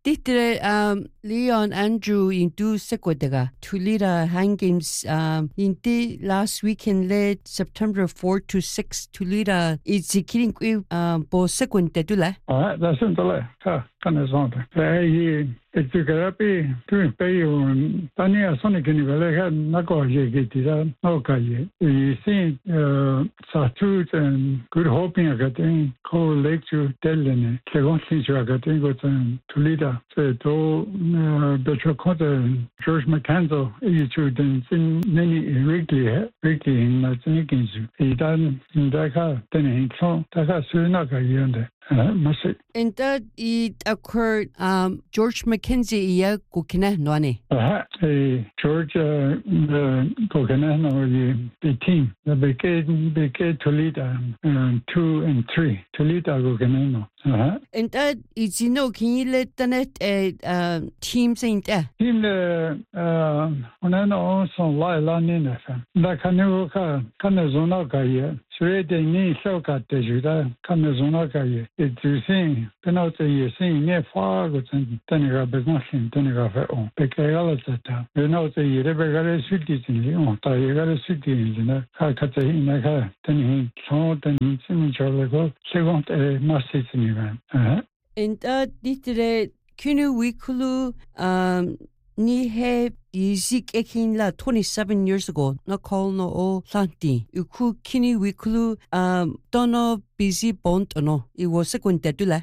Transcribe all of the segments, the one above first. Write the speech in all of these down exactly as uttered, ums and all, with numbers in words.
Titre um Leon Andrew in do sequoia Tulita Hand Games um in the last weekend led September fourth to sixth Tulita it's kidding um bo sequent tula. Ah, that's in the left. Ah, can I say? It's a therapy to pay on Tania Sonic in the Nago Yegitida, okay. You see, uh, Satut and good hoping I got in, call lecture telling, second teacher I got in, got to Tulita, so to Betro Cotter, George McCandle, you should in many weekly, weekly in the Jenkins. He done in Dakar, then in Tron, Dakar Sunaka Yonder. And that it occurred um George McKenzie iya kukina noane. Aha, George uh kukina no the team the big big Toledo um, two and three Toledo kukina no. Aha. And that is you know can you let the net uh team saint eh? Team the uh onano son la la nina fa. Da kanu ka kana zona ka ye. Sweden ni soka te juda kana zona ka ye. It's saying penalty you saying ne far go taniga begosin taniga fa on pekala tata penalty yere begare sudi ni on ta yere sudi ni na ka ka te ina ka tani so tani sin chole go second message ni van and that ditre kunu wikulu um ni he Isik ekinla twenty-seven years ago na call no o santi uku kini wikulu um dono busy bond no it was second tula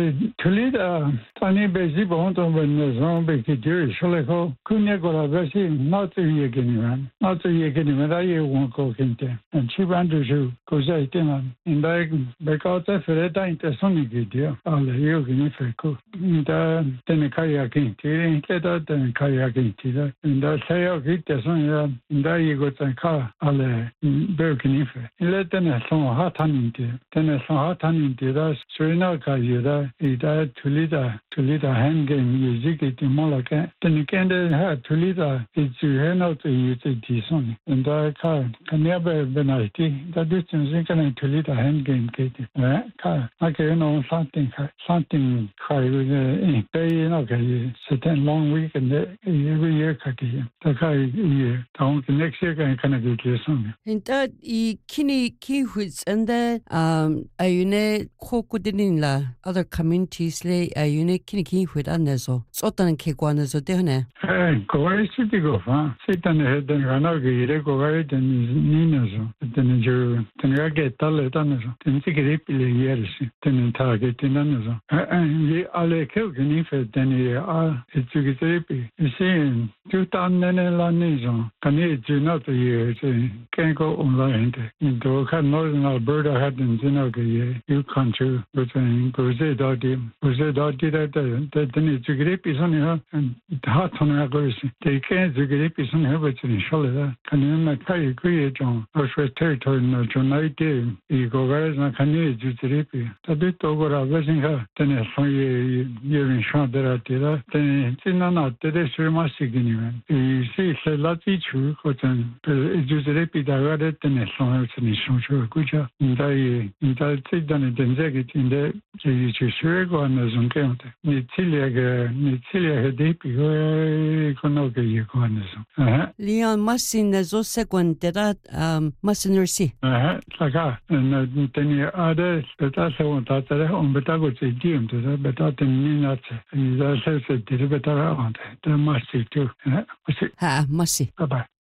Tulida tani busy bond on the zombie kidiri sholeko kunya gola basi not yegini man not yegini man I won't go kinte and she ran to you cause I think in like because the fereta in the sonic video all the yogini feko in the tenekaya kinti in the tenekaya kinti in the say of it as on the you got a car alle berkinife let them some hot into then some hot into that Serena Kayuda ida Tulida Tulida hand game music it Molaka then you can have Tulida it's you hand out to use a decent in the car can never benite that distance you can Tulida hand game katie car okay you know something something high with pay okay certain long week and every year the guy down the next year can kind of get you some. And that e kini kiwits and that um ayune kokudin la other communities le ayune kini kiwit aneso. Sotan kekwaneso dehne. Hey, go away city go fa. Sitan head and rana gire go away then ninaso. Then you then you get tale taneso. Then you get pile years. Then target inaneso. And ye ale kevgini fe then ye ah it's you get you see two thousand Nison, can you do not the years? Can go online. In the northern Alberta had in Zinoga, you country, but in Gozé Dodi, Gozé Dodi that then it's a grip is on her and hot on her goes. They can't the grip is on her, but in Sholada. Can you make I agree, John? Or territory, no, John, I did. You go guys and can you do the rippy? The bit over a wedding her, then a song year in Chandra, then it's not the Sherma Signiman. You see, it's a lot of true, but it's just a repeat. I read it and it's not a nation. Good job. And I, and I take down it and take it in the Chicago and the Zunkel. Nitilia, Nitilia, deep, Konoga, Yakonism. Leon Massin, the Zosequan, that um, Massinursi. Uh-huh, Saka, and then you other, but I want that on Betago to Dim to the Betat and Ninat, and that's a little bit around the Massy too. Ha, Massy. Bye bye.